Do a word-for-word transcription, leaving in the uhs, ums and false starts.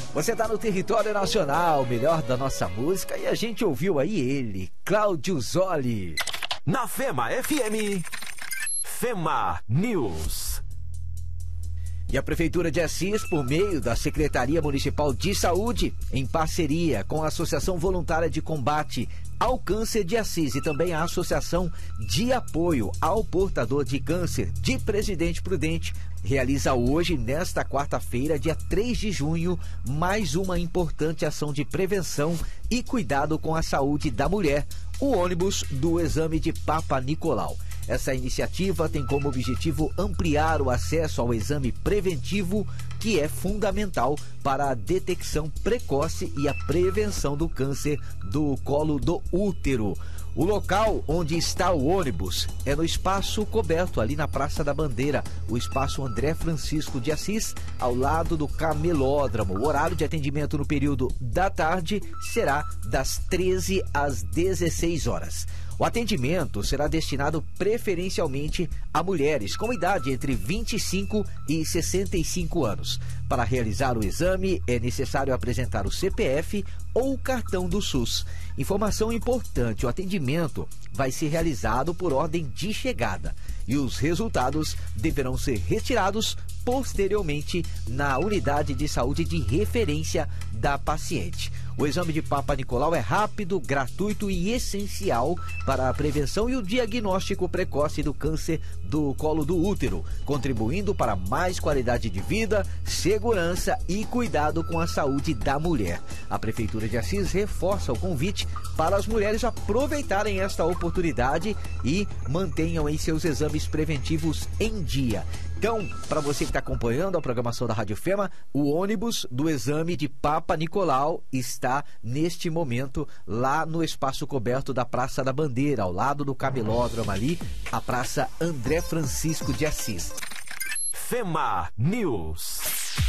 Você tá no território nacional, melhor da nossa música, e a gente ouviu aí ele, Cláudio Zoli. Na Fema F M, Fema News. E a Prefeitura de Assis, por meio da Secretaria Municipal de Saúde, em parceria com a Associação Voluntária de Combate ao Câncer de Assis e também a Associação de Apoio ao Portador de Câncer de Presidente Prudente, realiza hoje, nesta quarta-feira, dia três de junho, mais uma importante ação de prevenção e cuidado com a saúde da mulher, o ônibus do exame de Papa Nicolau. Essa iniciativa tem como objetivo ampliar o acesso ao exame preventivo, que é fundamental para a detecção precoce e a prevenção do câncer do colo do útero. O local onde está o ônibus é no espaço coberto ali na Praça da Bandeira, o espaço André Francisco de Assis, ao lado do Camelódromo. O horário de atendimento no período da tarde será das treze às dezesseis horas. O atendimento será destinado preferencialmente a mulheres com idade entre vinte e cinco e sessenta e cinco anos. Para realizar o exame, é necessário apresentar o C P F ou o cartão do SUS. Informação importante: o atendimento vai ser realizado por ordem de chegada e os resultados deverão ser retirados posteriormente na unidade de saúde de referência da paciente. O exame de Papa Nicolau é rápido, gratuito e essencial para a prevenção e o diagnóstico precoce do câncer do colo do útero, contribuindo para mais qualidade de vida, segurança e cuidado com a saúde da mulher. A Prefeitura de Assis reforça o convite para as mulheres aproveitarem esta oportunidade e mantenham em seus exames preventivos em dia. Então, para você que está acompanhando a programação da Rádio Fema, o ônibus do exame de Papa Nicolau está, neste momento, lá no espaço coberto da Praça da Bandeira, ao lado do Camelódromo ali, a Praça André Francisco de Assis. Fema News.